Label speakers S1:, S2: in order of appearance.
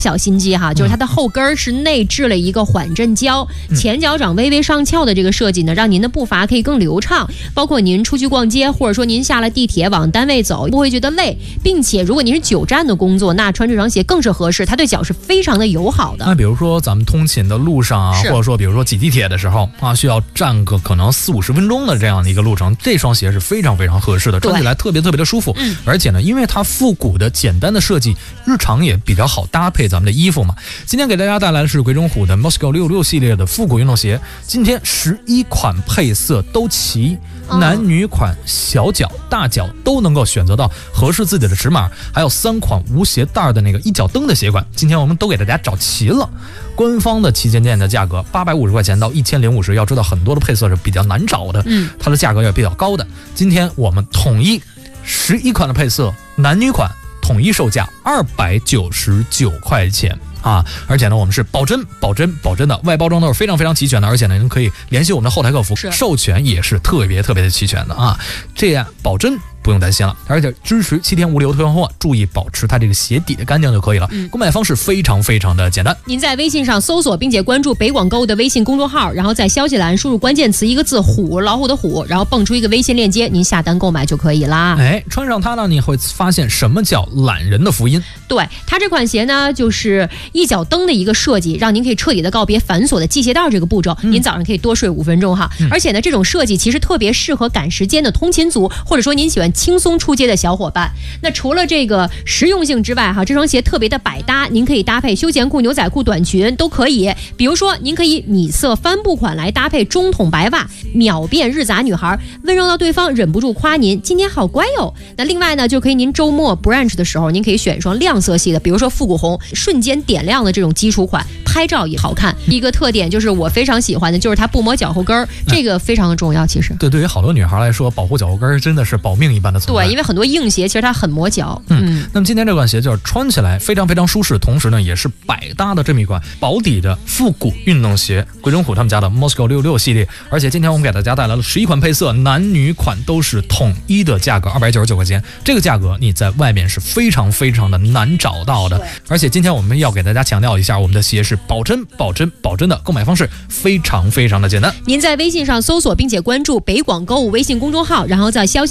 S1: 小心机哈，就是它的后跟是内置了一个缓震胶，前脚掌微微上翘的这个设计呢，让您的步伐可以更流畅，包括您出去逛街，或者说您下了地铁往单位走，不会觉得累，并且如果您是久站的工作，那穿这双鞋更是合适，它对脚是非常的友好的。
S2: 那比如说咱们通勤的路上啊，或者说比如说挤地铁的时候啊，需要站个可能40-50分钟的这样的一个路程，这双鞋是非常非常合适的，穿起来特别特别的舒服。而且呢，因为它复古的简单的设计，日常也比较好搭配咱们的衣服嘛。今天给大家带来的是鬼冢虎的 Moscow 66系列的复古运动鞋，今天11款配色都齐，男女款、小脚、大脚都能够选择到合适自己的尺码，还有3款无鞋带的那个一脚蹬的鞋款，今天我们都给大家找齐了。官方的旗舰店的价格850块钱到1050，要知道很多的配色是比较难找的，它的价格也比较高的。今天我们统一11款的配色，男女款统一售价299块钱。而且呢，我们是保真的，外包装都是非常非常齐全的，而且呢，您可以联系我们的后台客服，授权也是特别特别的齐全的啊，这样保真不用担心了，而且支持7天无理由退换货，注意保持它这个鞋底的干净就可以了。购买方式非常非常的简单，
S1: 您在微信上搜索并且关注北广购物的微信公众号，然后在消息栏输入关键词一个字虎，老虎的虎，然后蹦出一个微信链接，您下单购买就可以啦。
S2: 穿上它呢，你会发现什么叫懒人的福音。
S1: 对，它这款鞋呢，就是一脚蹬的一个设计，让您可以彻底的告别繁琐的系鞋带这个步骤，您早上可以多睡5分钟哈。而且呢，这种设计其实特别适合赶时间的通勤族，或者说您喜欢轻松出街的小伙伴。那除了这个实用性之外哈，这双鞋特别的百搭，您可以搭配休闲裤、牛仔裤、短裙都可以。比如说，您可以米色帆布款来搭配中筒白袜，秒变日杂女孩，温柔到对方忍不住夸您今天好乖哟。那另外呢，就可以您周末 brunch 的时候，您可以选一双亮色系的，比如说复古红，瞬间点亮的这种基础款，拍照也好看。一个特点就是我非常喜欢的，就是它不磨脚后跟，这个非常的重要。其实
S2: 对于好多女孩来说，保护脚后跟真的是保命一般的存在。
S1: 对，因为很多硬鞋其实它很磨脚。
S2: 那么今天这款鞋就是穿起来非常非常舒适，同时呢也是百搭的这么一款薄底的复古运动鞋，鬼冢虎他们家的 Moscow 66系列。而且今天我们给大家带来了11款配色，男女款都是统一的价格299块钱，这个价格你在外面是非常非常的难找到的。而且今天我们要给大家强调一下，我们的鞋是保真的，购买方式非常非常的简单。
S1: 您在微信上搜索并且关注北广购物微信公众号，然后在消息